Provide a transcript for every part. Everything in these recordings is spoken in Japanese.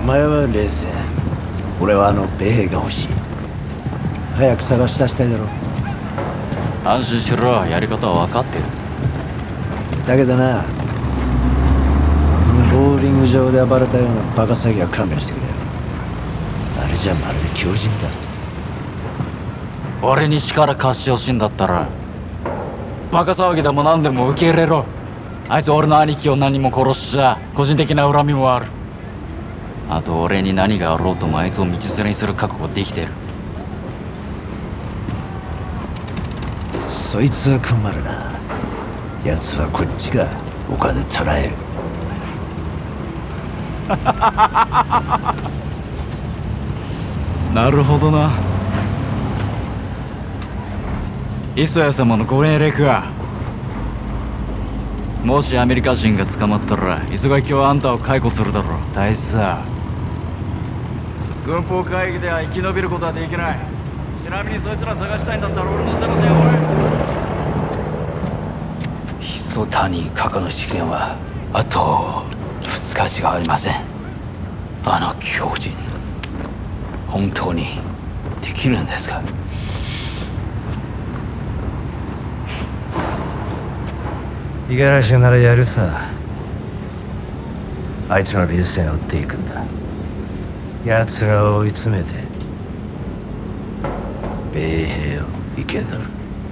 お前は冷静。俺は米兵が欲しい。早く探し出したいだろ。 安心しろ、やり方は分かってる。 だけどな、ボーリング場で暴れたようなバカ詐欺は勘弁してくれよ。あれじゃまるで狂人だ。 俺に力貸してほしいんだったらバカ騒ぎでも何でも受け入れろ。あいつ俺の兄貴を何も殺しちゃ個人的な恨みもある。あと俺に何があろうともあいつを道連れにする覚悟できてる。 そいつは困るな。奴はこっちが丘で捕らえる。 なるほどな。磯谷様のご命令か。もしアメリカ人が捕まったら磯垣はあんたを解雇するだろう。大事さ。軍法会議では生き延びることはできない。ちなみにそいつら探したいんだったら俺のせいのせいよ。 磯谷過去の試験はあと2日しかありません。あの狂人本当にできるんですか？ 五十嵐ならやるさ。あいつの流線を追っていくんだ。奴らを追い詰めて米兵を生け捕る。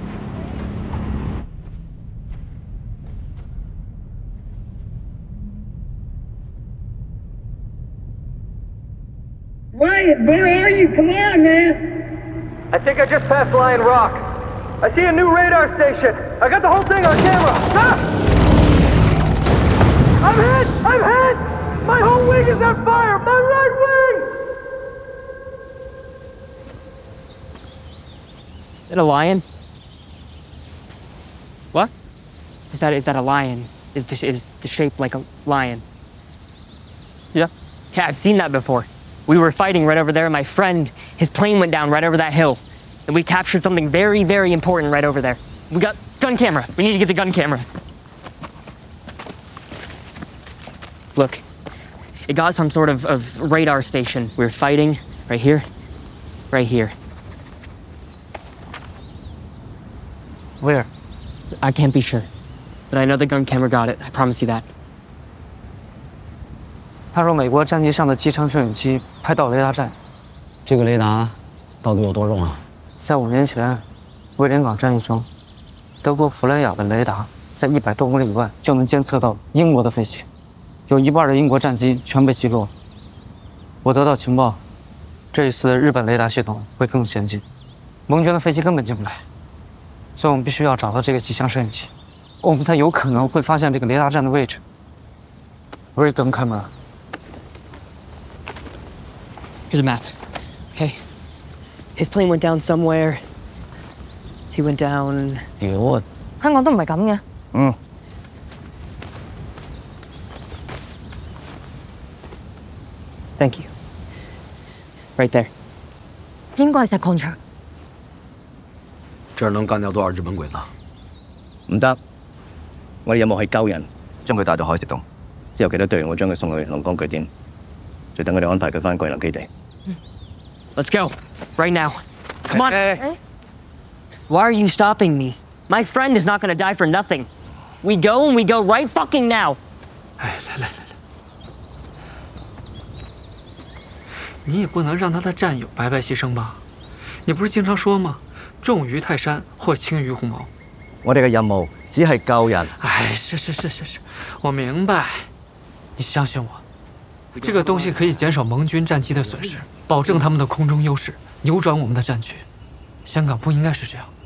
Wyatt, where are you? Come on, man! I think I just passed Lion Rock. I see a new radar station. I got the whole thing on camera. Ah! I'm hit! I'm hit! My whole wing is on fire! My right wing! Is that a lion? What? Is that a lion? Is the shape like a lion? Yeah. Yeah, I've seen that before. We were fighting right over there, and my friend, his plane went down right over that hill. And we captured something very, very important right over there. We got gun camera. We need to get the gun camera. Look, it got some sort of radar station. We were fighting right here, right here. Where? I can't be sure, but I know the gun camera got it. I promise you that. 他说美国战机上的机场摄影机拍到雷达站。 这个雷达到底有多重啊？ 在5年前，威廉港战役中，德国弗莱雅的雷达在100多公里以外就能监测到英国的飞行，有1半的英国战机全被击落。我得到情报，这一次的日本雷达系统会更先进，盟军的飞机根本进不来，所以我们必须要找到这个机枪摄影机，我们才有可能会发现这个雷达站的位置。Where's the camera? Here's a map. Okay. His plane went down somewhere. He went down. 屌！ 香港都唔係咁嘅。 嗯。 Thank you. Right there. 應該係石礦場。 这儿能干掉多少日本鬼子？ 唔得，我哋任務係救人，將佢帶到海蝕洞，之後其他隊員會將佢送去龍崗據點，再等佢哋安排佢返桂林基地。 Let's go. Right now. Come on. Hey. Why are you stopping me? My friend is not gonna die for nothing. We go and we go right fucking now. 哎，来，你也不能让他的战友白白牺牲吧？你不是经常说吗？重于泰山，或轻于鸿毛。 我哋嘅任務只係救人。 哎，是，我明白。你相信我，这个东西可以减少盟军战机的损失，保证他们的空中优势，扭转我们的战局。香港不应该是这样。